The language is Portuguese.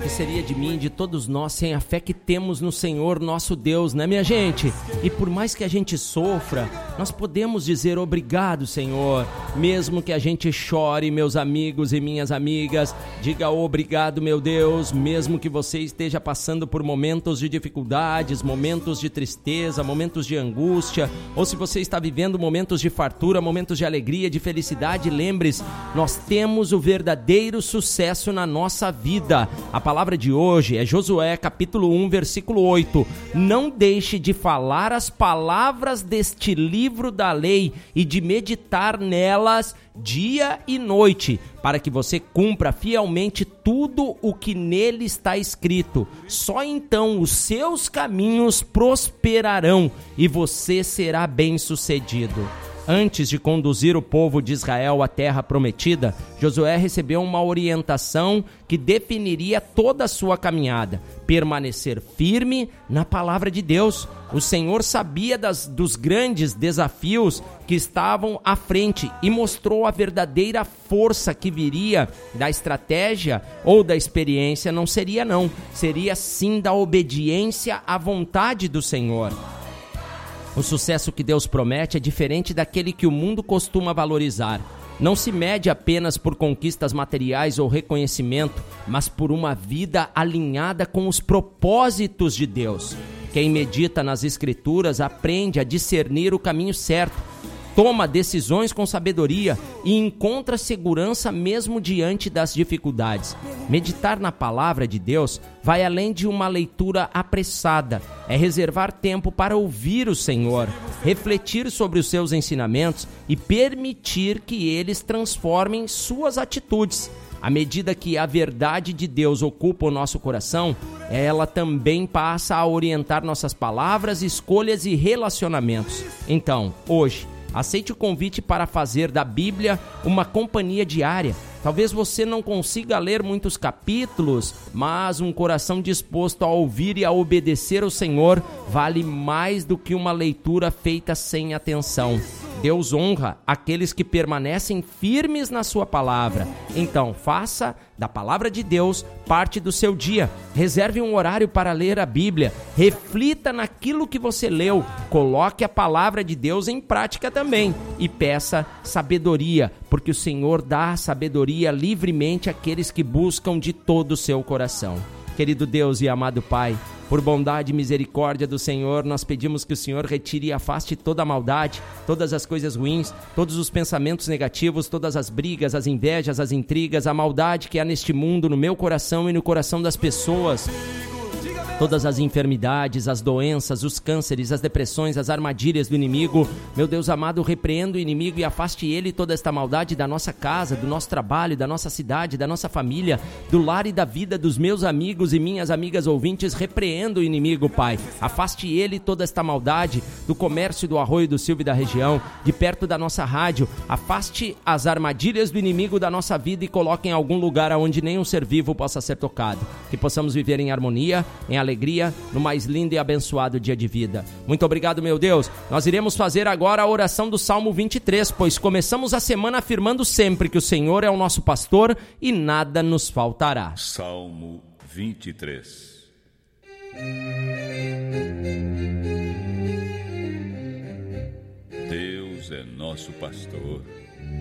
que seria de mim e de todos nós sem a fé que temos no Senhor nosso Deus, né, minha gente? E por mais que a gente sofra, nós podemos dizer obrigado, Senhor. Mesmo que a gente chore, meus amigos e minhas amigas, diga obrigado, meu Deus. Mesmo que você esteja passando por momentos de dificuldades, momentos de tristeza, momentos de angústia, ou se você está vivendo momentos de fartura, momentos de alegria, de felicidade, lembre-se, nós temos o verdadeiro sucesso na nossa vida. A palavra de hoje é Josué capítulo 1, versículo 8. Não deixe de falar as palavras deste livro da lei e de meditar nelas dia e noite, para que você cumpra fielmente tudo o que nele está escrito. Só então os seus caminhos prosperarão e você será bem-sucedido. Antes de conduzir o povo de Israel à terra prometida, Josué recebeu uma orientação que definiria toda a sua caminhada: permanecer firme na palavra de Deus. O Senhor sabia dos grandes desafios que estavam à frente e mostrou a verdadeira força que viria da estratégia ou da experiência. Não seria não, seria sim da obediência à vontade do Senhor. O sucesso que Deus promete é diferente daquele que o mundo costuma valorizar. Não se mede apenas por conquistas materiais ou reconhecimento, mas por uma vida alinhada com os propósitos de Deus. Quem medita nas Escrituras aprende a discernir o caminho certo, toma decisões com sabedoria e encontra segurança mesmo diante das dificuldades. Meditar na palavra de Deus vai além de uma leitura apressada. É reservar tempo para ouvir o Senhor, refletir sobre os seus ensinamentos e permitir que eles transformem suas atitudes. À medida que a verdade de Deus ocupa o nosso coração, ela também passa a orientar nossas palavras, escolhas e relacionamentos. Então, hoje, aceite o convite para fazer da Bíblia uma companhia diária. Talvez você não consiga ler muitos capítulos, mas um coração disposto a ouvir e a obedecer ao Senhor vale mais do que uma leitura feita sem atenção. Deus honra aqueles que permanecem firmes na sua palavra. Então, faça da palavra de Deus parte do seu dia. Reserve um horário para ler a Bíblia. Reflita naquilo que você leu. Coloque a palavra de Deus em prática também. E peça sabedoria, porque o Senhor dá sabedoria livremente àqueles que buscam de todo o seu coração. Querido Deus e amado Pai, por bondade e misericórdia do Senhor, nós pedimos que o Senhor retire e afaste toda a maldade, todas as coisas ruins, todos os pensamentos negativos, todas as brigas, as invejas, as intrigas, a maldade que há neste mundo, no meu coração e no coração das pessoas. Todas as enfermidades, as doenças, os cânceres, as depressões, as armadilhas do inimigo. Meu Deus amado, repreenda o inimigo e afaste ele toda esta maldade da nossa casa, do nosso trabalho, da nossa cidade, da nossa família, do lar e da vida dos meus amigos e minhas amigas ouvintes. Repreenda o inimigo, Pai. Afaste ele toda esta maldade do comércio do Arroio do Silva e da região, de perto da nossa rádio. Afaste as armadilhas do inimigo da nossa vida e coloque em algum lugar onde nenhum ser vivo possa ser tocado. Que possamos viver em harmonia, em alegria, no mais lindo e abençoado dia de vida. Muito obrigado, meu Deus. Nós iremos fazer agora a oração do Salmo 23, pois começamos a semana afirmando sempre que o Senhor é o nosso pastor e nada nos faltará. Salmo 23. Deus é nosso pastor